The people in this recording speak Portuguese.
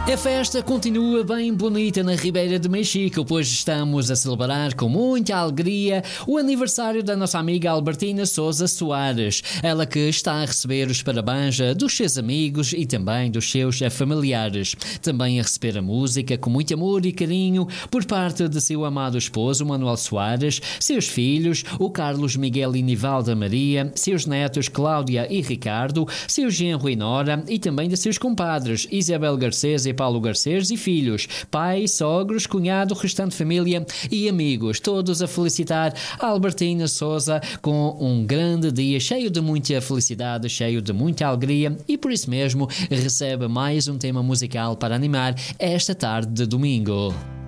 A festa continua bem bonita na Ribeira de Mexico, pois estamos a celebrar com muita alegria o aniversário da nossa amiga Albertina Souza Soares. Ela que está a receber os parabéns dos seus amigos e também dos seus familiares. Também a receber a música com muito amor e carinho por parte de seu amado esposo Manuel Soares, seus filhos, o Carlos Miguel e Nivalda Maria, seus netos Cláudia e Ricardo, seu genro e Nora e também de seus compadres Isabel Garcês e Paulo Garcês e filhos, pai, sogros, cunhado, restante família e amigos, todos a felicitar a Albertina Souza com um grande dia cheio de muita felicidade, cheio de muita alegria e por isso mesmo recebe mais um tema musical para animar esta tarde de domingo.